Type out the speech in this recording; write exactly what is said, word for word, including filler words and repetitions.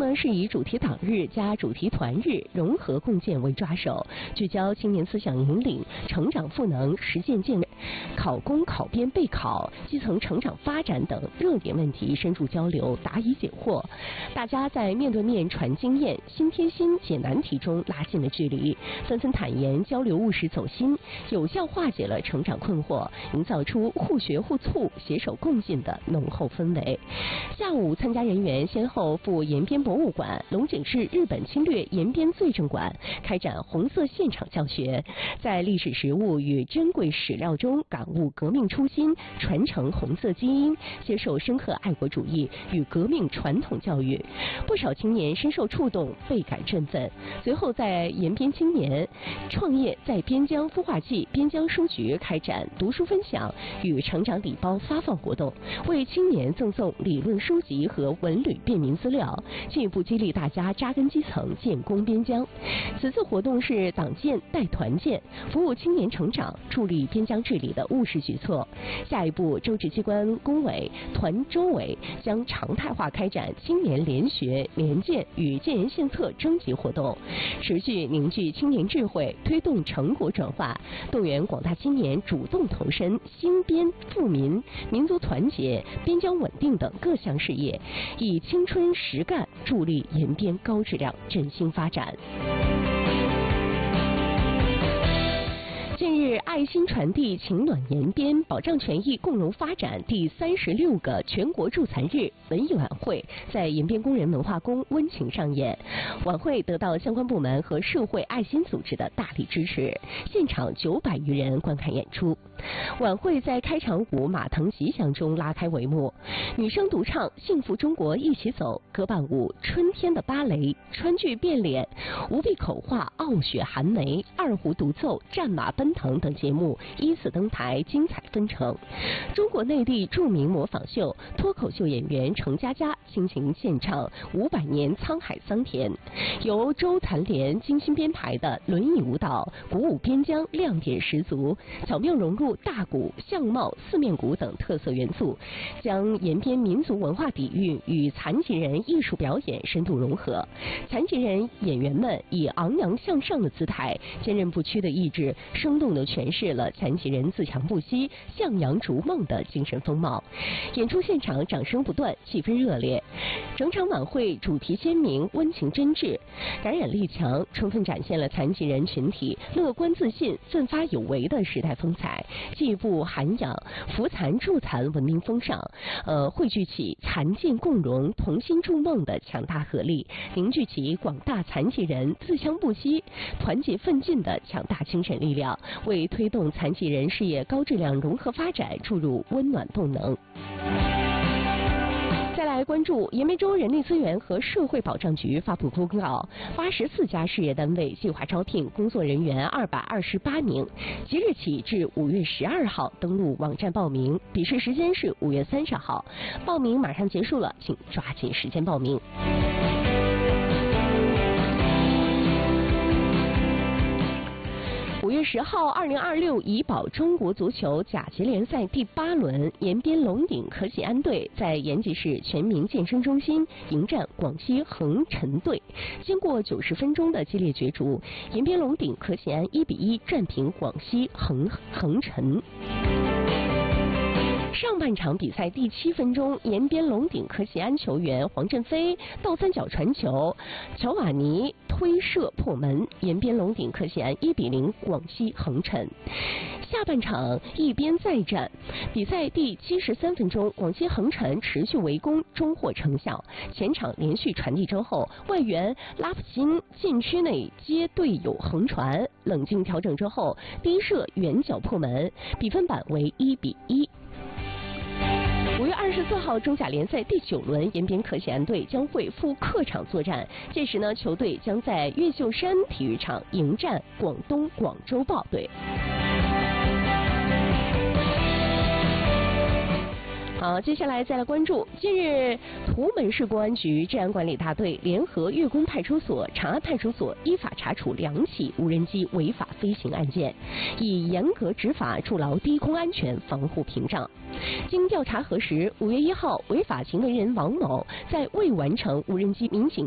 呢是以主题党日加主题团日融合共建为抓手，聚焦青年思想引领、成长赋能、实践建考公考编备考、基层成长发展等热点问题深入交流，答疑解惑。大家在面对面传经验、心贴心解难题中拉近了距离，纷纷坦言交流务实走心，有效化解了成长困惑，营造出互学互促、携手共进的浓厚氛围。下午，参加人员先后赴延边博物馆、龙井市日本侵略延边罪证馆开展红色现场教学，在历史实物与珍贵史料中感悟革命初心，传承红色基因，接受深刻爱国主义与革命传统教育。不少青年深受触动，倍感振奋。随后，在延边青年创业在边疆孵化器边疆书局开展读书分享与成长礼包发放活动，为青年赠送理论书籍和文旅便民资料，进一步激励大家扎根基层，建功边疆。此次活动是党建带团建，服务青年成长、助力边疆治理的务实举措。下一步，州直机关工委、团州委将常态化开展青年联学、联建与建言献策征集活动，持续凝聚青年智慧，推动成果转化，动员广大青年主动投身兴边富民、民族团结、边疆稳定等各项事业，以青春实干助力延边高质量振兴发展。近日，爱心传递，情暖延边，保障权益，共荣发展第三十六个全国助残日文艺晚会在延边工人文化宫温情上演。晚会得到相关部门和社会爱心组织的大力支持，现场九百余人观看演出。晚会在开场舞《马腾吉祥》中拉开帷幕，女生独唱《幸福中国一起走》，歌伴舞《春天的芭蕾》，川剧变脸、无臂口画、傲雪寒梅、二胡独奏、战马奔腾等节目依次登台，精彩纷呈。中国内地著名模仿秀、脱口秀演员程佳佳倾情献唱《五百年沧海桑田》，由周谭联精心编排的轮椅舞蹈鼓舞边疆亮点十足，巧妙融入大鼓、相貌、四面鼓等特色元素，将延边民族文化底蕴与残疾人艺术表演深度融合。残疾人演员们以昂扬向上的姿态、坚韧不屈的意志，生动地诠释了残疾人自强不息、向阳逐梦的精神风貌。演出现场掌声不断，气氛热烈。整场晚会主题鲜明、温情真挚，感染力强，充分展现了残疾人群体乐观自信、奋发有为的时代风采，进一步涵养扶残助残文明风尚，呃，汇聚起残健共荣、同心筑梦的强大合力，凝聚起广大残疾人自强不息、团结奋进的强大精神力量，为推动残疾人事业高质量融合发展注入温暖动能。再来关注延边州人力资源和社会保障局发布公告，八十四家事业单位计划招聘工作人员二百二十八名，即日起至五月十二号登录网站报名，笔试时间是五月三十号，报名马上结束了，请抓紧时间报名。五月十号，二零二六怡保中国足球甲级联赛第八轮，延边龙鼎可喜安队在延吉市全民健身中心迎战广西恒辰队。经过九十分钟的激烈角逐，延边龙鼎可喜安一比一战平广西恒恒辰。上半场比赛第七分钟，延边龙鼎可喜安球员黄振飞倒三角传球，乔瓦尼推射破门，延边龙鼎可喜安一比零广西恒辰。下半场一边再战，比赛第七十三分钟，广西恒辰持续围攻，终获成效。前场连续传递之后，外援拉普辛禁区内接队友横传，冷静调整之后，低射远角破门，比分板为一比一。五月二十四号，中甲联赛第九轮，延边可喜安队将会赴客场作战。届时呢，球队将在越秀山体育场迎战广东广州豹队。好，接下来再来关注，近日图门市公安局治安管理大队联合粤公派出所、长安派出所依法查处两起无人机违法飞行案件，以严格执法筑牢低空安全防护屏障。经调查核实，五月一号，违法行为人王某在未完成无人机民警